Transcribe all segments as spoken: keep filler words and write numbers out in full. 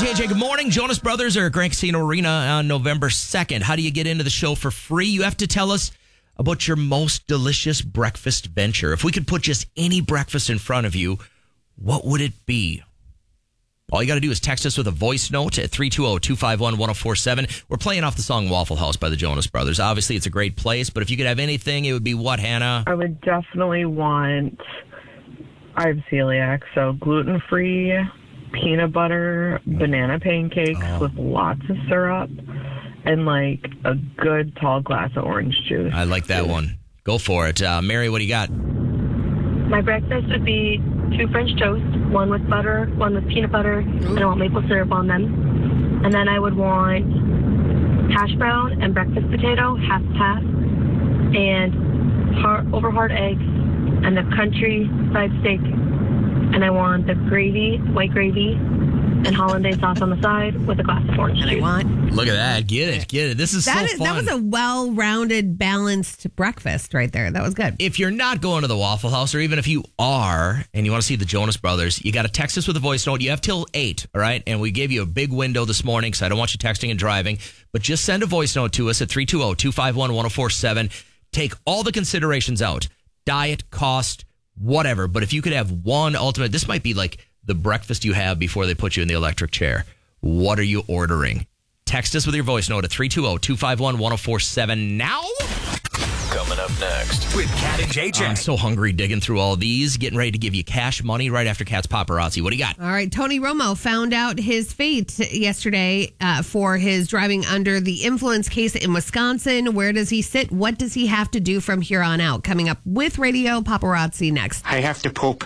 J J, good morning. Jonas Brothers are at Grand Casino Arena on November second. How do you get into the show for free? You have to tell us about your most delicious breakfast venture. If we could put just any breakfast in front of you, what would it be? All you got to do is text us with a voice note at three two zero, two five one, one zero four seven. We're playing off the song Waffle House by the Jonas Brothers. Obviously, it's a great place, but if you could have anything, it would be what, Hannah? I would definitely want, I have celiac, so gluten-free, peanut butter, banana pancakes Oh. with lots of syrup, and like a good tall glass of orange juice. I like that one. Go for it. Uh, Mary, what do you got? My breakfast would be two French toast, one with butter, one with peanut butter, and I want maple syrup on them. And then I would want hash brown and breakfast potato, half half, and hard, over hard eggs, and the country fried steak. And I want the gravy, white gravy, and hollandaise sauce on the side with a glass of orange And juice. I want Look at that. Get it. Get it. This is that. so Is, fun. that was a well-rounded, balanced breakfast right there. That was good. If you're not going to the Waffle House, or even if you are and you want to see the Jonas Brothers, you got to text us with a voice note. You have till eight, all right? And we gave you a big window this morning, so I don't want you texting and driving. But just send a voice note to us at three two zero, two five one, one zero four seven. Take all the considerations out. Diet, cost, whatever. But if you could have one ultimate, this might be like the breakfast you have before they put you in the electric chair. What are you ordering? Text us with your voice note at three two zero, two five one, one zero four seven now. Coming up next with Kat and J J. I'm so hungry digging through all these, getting ready to give you cash money right after Kat's Paparazzi. What do you got? All right, Tony Romo found out his fate yesterday uh, for his driving under the influence case in Wisconsin. Where does he sit? What does he have to do from here on out? Coming up with Radio Paparazzi next. I have to poop.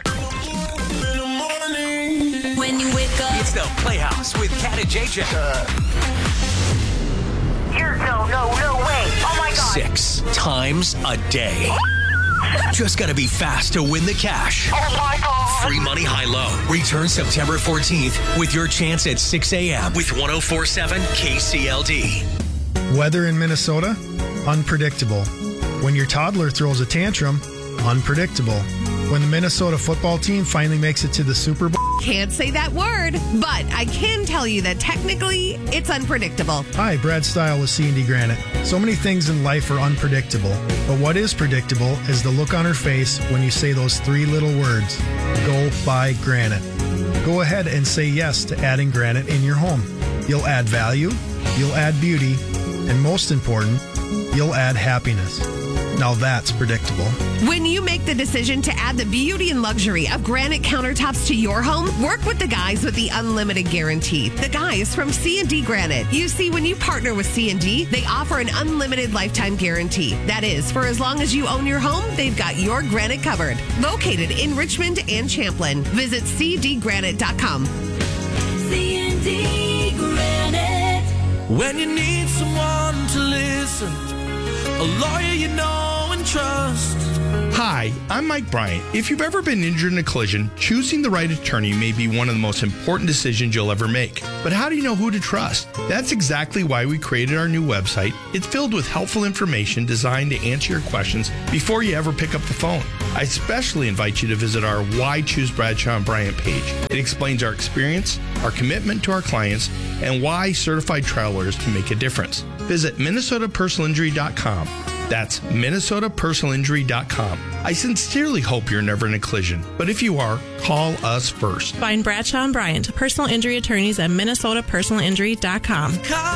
When you wake up, It's the Playhouse with Kat and J J. Here, no, no, no way. Oh my God. Six times a day. Just gotta be fast to win the cash. Oh my God. Free money high-low. Return September fourteenth with your chance at six a.m. with one oh four point seven K C L D. Weather in Minnesota? Unpredictable. When your toddler throws a tantrum? Unpredictable. When the Minnesota football team finally makes it to the Super Bowl? Can't say that word, but I can tell you that technically it's unpredictable. Hi, Brad Stile with C and D Granite. So many things in life are unpredictable, but what is predictable is the look on her face when you say those three little words, go buy granite. Go ahead and say yes to adding granite in your home. You'll add value, you'll add beauty, and most important, you'll add happiness. Now that's predictable. When you make the decision to add the beauty and luxury of granite countertops to your home, work with the guys with the unlimited guarantee. The guys from C and D Granite. You see, when you partner with C and D, they offer an unlimited lifetime guarantee. That is, for as long as you own your home, they've got your granite covered. Located in Richmond and Champlin. Visit c d granite dot com. C and D Granite. When you need someone to listen, a lawyer you know and trust. Hi, I'm Mike Bryant. If you've ever been injured in a collision, choosing the right attorney may be one of the most important decisions you'll ever make. But how do you know who to trust? That's exactly why we created our new website. It's filled with helpful information designed to answer your questions before you ever pick up the phone. I especially invite you to visit our Why Choose Bradshaw and Bryant page. It explains our experience, our commitment to our clients, and why certified trial lawyers can make a difference. Visit minnesota personal injury dot com. That's minnesota personal injury dot com. I sincerely hope you're never in a collision, but if you are, call us first. Find Bradshaw and Bryant, personal injury attorneys at minnesota personal injury dot com.